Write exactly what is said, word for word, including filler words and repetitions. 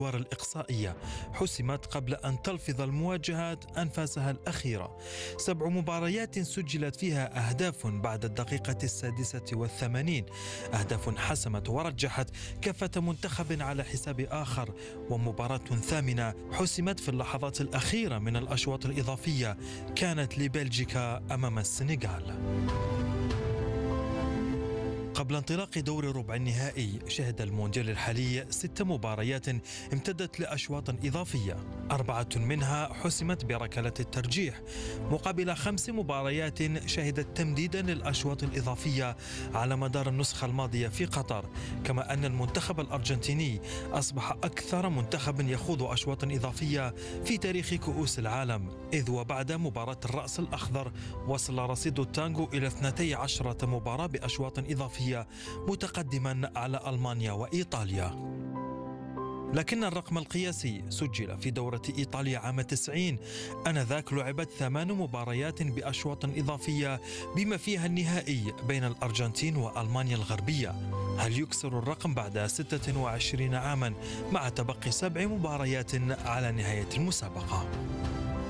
الأدوار الإقصائية حسمت قبل أن تلفظ المواجهات أنفاسها الأخيرة. سبع مباريات سجلت فيها أهداف بعد الدقيقة السادسة والثمانين، أهداف حسمت ورجحت كفة منتخب على حساب آخر، ومباراة ثامنة حسمت في اللحظات الأخيرة من الأشواط الإضافية كانت لبلجيكا أمام السنغال. قبل انطلاق دور ربع النهائي شهد المونديال الحالي ست مباريات امتدت لأشواط إضافية، أربعة منها حسمت بركلة الترجيح، مقابل خمس مباريات شهدت تمديدا للأشواط الإضافية على مدار النسخة الماضية في قطر. كما أن المنتخب الأرجنتيني أصبح أكثر منتخب يخوض أشواط إضافية في تاريخ كؤوس العالم، إذ وبعد مباراة الرأس الأخضر وصل رصيد التانغو إلى اثنتي عشرة مباراة بأشواط إضافية، متقدما على ألمانيا وإيطاليا. لكن الرقم القياسي سجل في دورة إيطاليا عام تسعين، آنذاك لعبت ثمان مباريات بأشواط إضافية بما فيها النهائي بين الأرجنتين وألمانيا الغربية. هل يكسر الرقم بعد ستة وعشرين عاما مع تبقي سبع مباريات على نهاية المسابقة؟